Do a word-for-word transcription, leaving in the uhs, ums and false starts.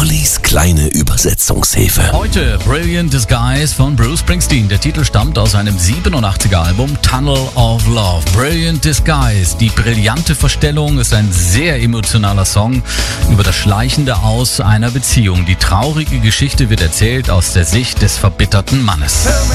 Ollis kleine Übersetzungshilfe. Heute Brilliant Disguise von Bruce Springsteen. Der Titel stammt aus seinem siebenundachtziger Album Tunnel of Love. Brilliant Disguise, die brillante Verstellung, ist ein sehr emotionaler Song über das schleichende Aus einer Beziehung. Die traurige Geschichte wird erzählt aus der Sicht des verbitterten Mannes.